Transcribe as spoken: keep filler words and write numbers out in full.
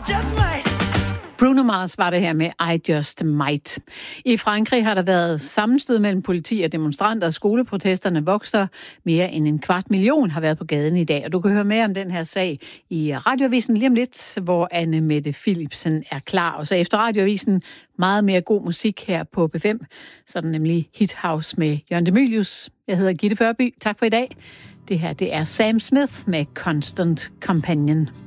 just might. Bruno Mars var det her med I Just Might. I Frankrig har der været sammenstød mellem politi og demonstranter, og skoleprotesterne vokser. Mere end en kvart million har været på gaden i dag, og du kan høre mere om den her sag i Radioavisen lige om lidt, hvor Anne Mette Philipsen er klar. Og så efter Radioavisen meget mere god musik her på P fem, så er der nemlig Hit House med Jørgen De Mylius. Jeg hedder Gitte Førby. Tak for i dag. Det her det er Sam Smith med Constant Companion.